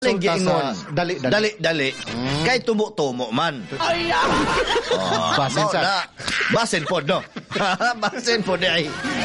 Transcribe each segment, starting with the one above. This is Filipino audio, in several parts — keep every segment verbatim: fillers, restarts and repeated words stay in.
Sulta ingon, sa dali-dali. dali-dali. Mm. Kay tumo-tumo man. Ay, Oh, Basin sa. na. Basin po, no? Basin po, day.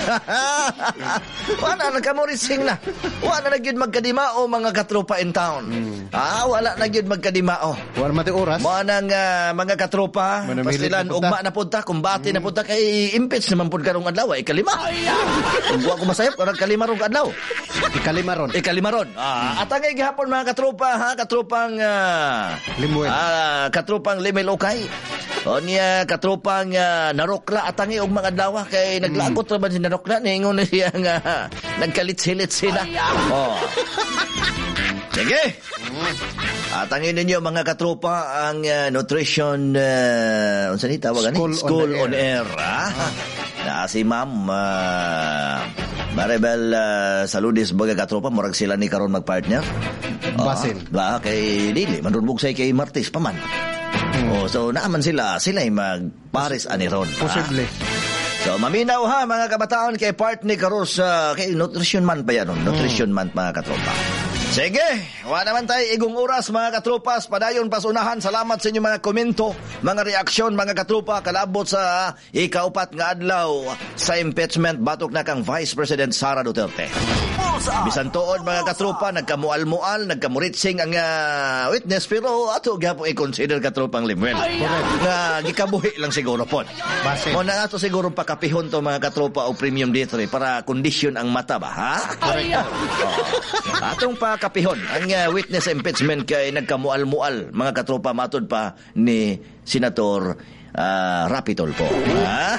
Wala na kamurising na. Wala na gyud magkadimao, mga katropa in town. Mm. Ah, wala na gyud magkadimao. Wala mati oras. Mga nang uh, mga katropa, Manamilit pastilan, na punta. ugma na punta, kumbati mm. na punta, kay impeach naman po karong adlaw, ikalima. Kung buwa ko masayap, karong kalima rong adlaw. Ikalima ron. Ikalima ron. Ah, at ang gihapon mga katropa, ha, katropang uh, Limuel. Ah, katropang Limel Okay. O niya katropang uh, Narokla at ang og mga adlaw kay naglagot ra man si Narokla ningon na siya nga nagkalit-silit sila. Oh. Sige. At ang ninyo mga katropa ang uh, nutrition uh, unsa ni tawag ani? School, School on on air. air. Ah. Na si Ma'am uh, Maribel uh, Saludis baga katropa murag sila ni karon magpartner. Basin. Ba kay dili manrubog say kay Martis paman. Hmm. Oh, so naaman sila, sila ay magpares ani ron. Posible. So maminaw ha mga kabataan kay part ni Karos uh, kay nutrition man pa yan, nutrition hmm. man mga katropa. Sige, wala naman tayo igong oras mga katropas, padayon pasunahan. Salamat sa inyong mga komento, mga reaksyon mga katropa, kalabot sa ikaupat nga adlaw sa impeachment batok na kang Vice President Sara Duterte. Bisan tuod mga katropa, nagkamual-mual, nagkamuritsing ang uh, witness, pero ato gyapon i-consider katropang Limuel. Nga gikabuhi lang siguro po. Mo na ato siguro pakapihon to mga katropa o premium D three para kondisyon ang mata ba, ha? Oh. Atong pa kapihon ang uh, witness impeachment kay nagkamual-mual mga katropa matod pa ni Senator uh, Rapitol po. Ha?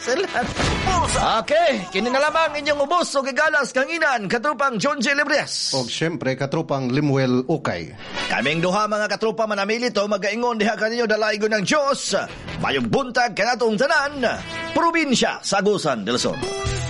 Okay, kini na lamang inyong ubos o gigalas kanginan katropang John J. Libres. O siyempre, katropang Limuel Okay. Kaming duha mga katropa manamili to magaingon diha kaninyo dalaygo ng Diyos. Mayong buntag kanatong tanan, probinsya Sagusan del Sur.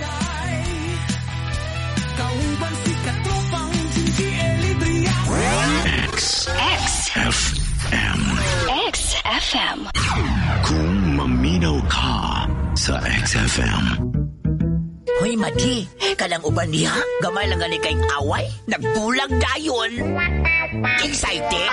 X F M X F M Kung maminaw ka sa X F M. Hoy, Madi, kanang uban niya, gamay lang gali kayong away, nagpulag dayon. Excited?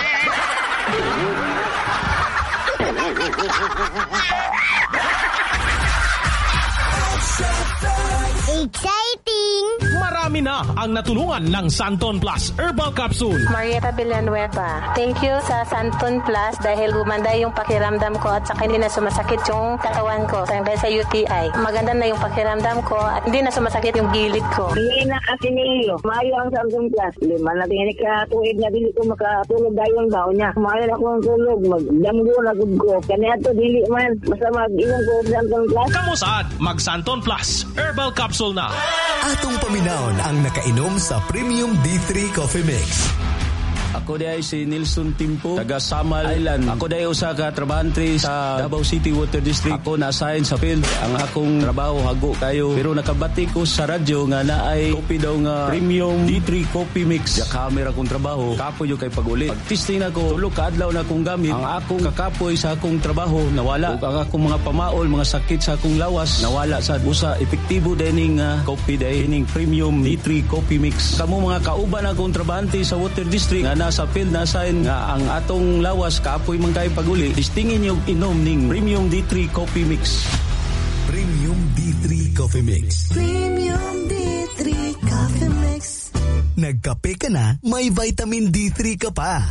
Exciting! Marami na ang natulungan ng Santon Plus Herbal Capsule. Marieta Villanueva. Thank you sa Santon Plus dahil gumanda yung pakiramdam ko at saka hindi na sumasakit yung katawan ko dahil sa U T I. Maganda na yung pakiramdam ko at hindi na sumasakit yung gilid ko. Hindi na kasi niyo. Mayo ang Santon Plus. Lima na tingin ka tuwid na dili ko makatulog dayon daw niya. Mayo na akong tulog. Magdamgo na gud ko. Kanya to dili man. Basta mag-inom ko Santon Plus. Kamusad, mag Santon Plus Herbal Capsule na. Atong paminawon ang nakainom sa Premium D three Coffee Mix. Ako day si Nilson Timpo, taga Samal Island. Ako day usa ka trabahante sa Davao City Water District. Ako na-assign sa field. Ang akong trabaho hago kayo. Pero nakabati ko sa radyo nga naay kopi daw nga Premium D three Coffee Mix. Sa camera kong trabaho, kapoy yung kay pag-uli. Pag-testing ako, tulog ka adlaw na akong gamit. Ang akong kakapoy sa akong trabaho, nawala. Ug ang akong mga pamaol, mga sakit sa akong lawas, nawala sa busa. Epektibo dining uh, coffee day, dining Premium D three Coffee Mix. Kamu mga kauban akong trabahante sa Water District nga nasa field na sign nga ang atong lawas kaapoy man kay paguli. Distingin yung inom ning Premium D three Coffee Mix. Premium D three Coffee Mix. Premium D three Coffee Mix. Nagkape ka na, may vitamin D three ka pa.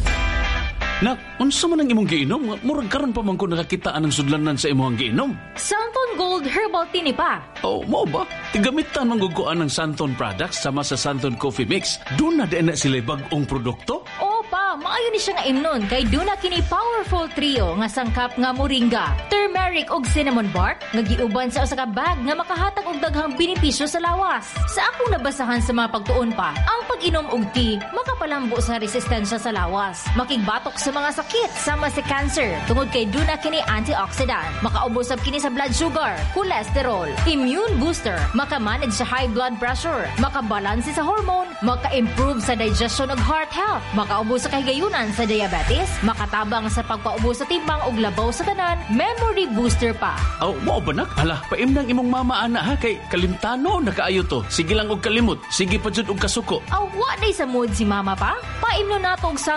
Nak, unsa man ang imong giinom? Murag karon pa man ko nakakitaan ng sudlanan sa imong giinom. Santon Gold Herbal Tinipa. Oh, mo ba? Tigamitan mangguguan ng Santon products sama sa Santon Coffee Mix. Doon na din na sila bagong produkto? Oo pa, maayo ni siya nga imnon kay duna kini powerful trio nga sangkap nga moringa, turmeric ug cinnamon bark nga giuban sa usa ka bag nga makahatag og daghang benepisyo sa lawas. Sa akong nabasahan sa mga pagtuon pa, ang pag-inom og tea makapalambo sa resistensya sa lawas, makigbatok sa mga sakit sama si cancer tungod kay duna kini antioxidant, makaubosab kini sa blood sugar, cholesterol, immune booster, makamanage sa high blood pressure, makabalanse sa hormone, maka-improve sa digestion ug heart health, makaubos sa kahigayunan sa diabetes, makatabang sa pagpaubos sa timbang ug labaw sa tanan, memory booster pa. Aw, mo ba nak? Hala, paimnang imong mama ana ha kay kalimtano na kaayo to. Sige lang og kalimot, sige pa jud og kasuko. Aw, wa day sa mood si mama pa? Paimno nato og